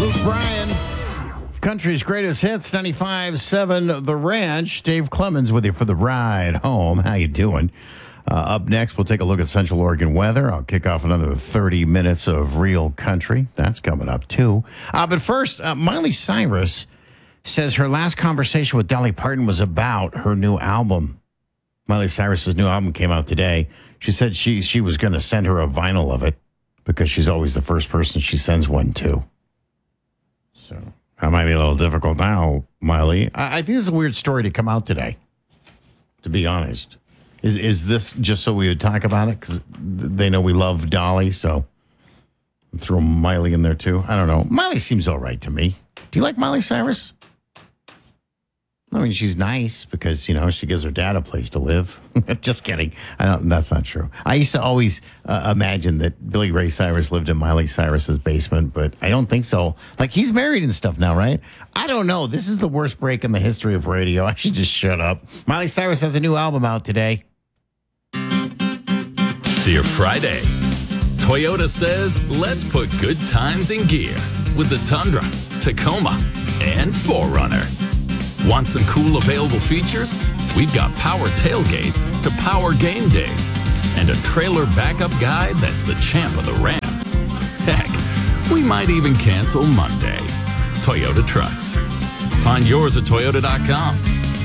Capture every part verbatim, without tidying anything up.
Luke Bryan, country's greatest hits, ninety-five seven The Ranch. Dave Clemens with you for the ride home. How you doing? Uh, up next, we'll take a look at Central Oregon weather. I'll kick off another thirty minutes of real country. That's coming up, too. Uh, but first, uh, Miley Cyrus says her last conversation with Dolly Parton was about her new album. Miley Cyrus's new album came out today. She said she, she was going to send her a vinyl of it because she's always the first person she sends one to. So that might be a little difficult now, Miley. I, I think it's a weird story to come out today, to be honest. Is is this just so we would talk about it? Because they know we love Dolly, so throw Miley in there too. I don't know. Miley seems all right to me. Do you like Miley Cyrus? I mean, she's nice because, you know, she gives her dad a place to live. Just kidding. I don't, that's not true. I used to always uh, imagine that Billy Ray Cyrus lived in Miley Cyrus's basement, but I don't think so. Like, he's married and stuff now, right? I don't know. This is the worst break in the history of radio. I should just shut up. Miley Cyrus has a new album out today. Dear Friday, Toyota says, let's put good times in gear with the Tundra, Tacoma, and four runner. Want some cool available features? We've got power tailgates to power game days and a trailer backup guide that's the champ of the Ram. Heck, we might even cancel Monday. Toyota Trucks. Find yours at toyota dot com.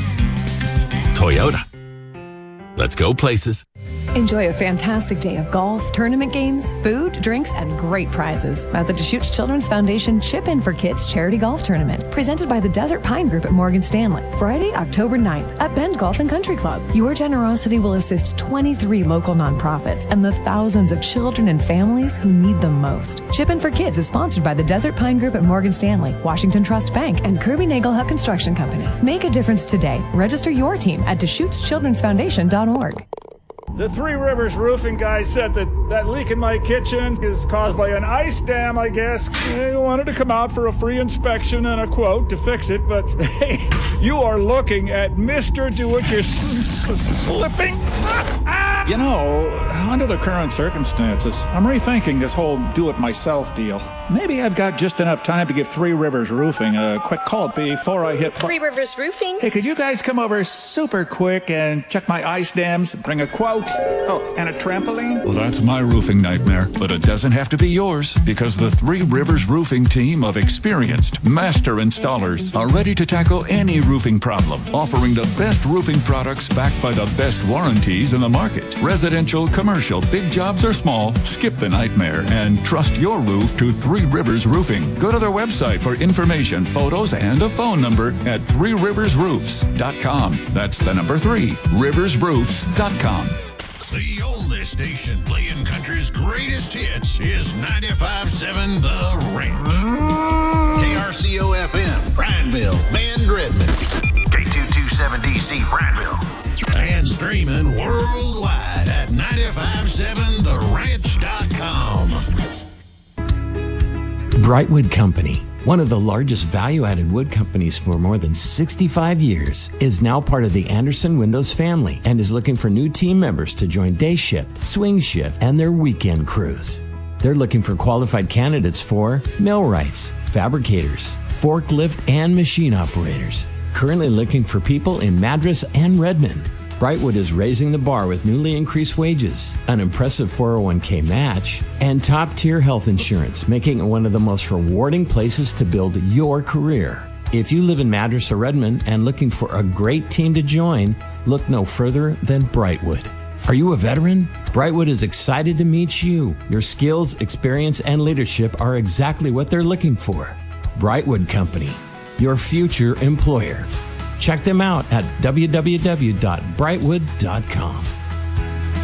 Toyota. Let's go places. Enjoy a fantastic day of golf, tournament games, food, drinks, and great prizes at the Deschutes Children's Foundation Chip In for Kids Charity Golf Tournament, presented by the Desert Pine Group at Morgan Stanley, Friday, October ninth at Bend Golf and Country Club. Your generosity will assist twenty-three local nonprofits and the thousands of children and families who need them most. Chip In for Kids is sponsored by the Desert Pine Group at Morgan Stanley, Washington Trust Bank, and Kirby Nagelhut Construction Company. Make a difference today. Register your team at Deschutes Children's Foundation dot org. The Three Rivers roofing guy said that that leak in my kitchen is caused by an ice dam, I guess. They wanted to come out for a free inspection and a quote to fix it, but hey, you are looking at Mister Do-It-Your-Slipping. You know, under the current circumstances, I'm rethinking this whole do-it-myself deal. Maybe I've got just enough time to give Three Rivers Roofing a quick call before I hit... Three Rivers Roofing? Hey, could you guys come over super quick and check my ice dams, bring a quote? Oh, and a trampoline? Well, that's my roofing nightmare, but it doesn't have to be yours, because the Three Rivers Roofing team of experienced master installers are ready to tackle any roofing problem, offering the best roofing products backed by the best warranties in the market. Residential, commercial, big jobs or small, skip the nightmare and trust your roof to Three Rivers Roofing. Go to their website for information, photos, and a phone number at three rivers roofs dot com. That's the number three, rivers roofs dot com. The oldest station playing country's greatest hits is ninety-five seven The Ranch. K R C O F M, Prattville, Van Redmond. K two twenty-seven D C, Prattville. And streaming worldwide at nine five seven the ranch dot com. Brightwood Company, one of the largest value-added wood companies for more than sixty-five years, is now part of the Anderson Windows family and is looking for new team members to join day shift, swing shift, and their weekend crews. They're looking for qualified candidates for millwrights, fabricators, forklift, and machine operators. Currently looking for people in Madras and Redmond. Brightwood is raising the bar with newly increased wages, an impressive four oh one k match, and top-tier health insurance, making it one of the most rewarding places to build your career. If you live in Madras or Redmond and looking for a great team to join, look no further than Brightwood. Are you a veteran? Brightwood is excited to meet you. Your skills, experience, and leadership are exactly what they're looking for. Brightwood Company, your future employer. Check them out at w w w dot brightwood dot com.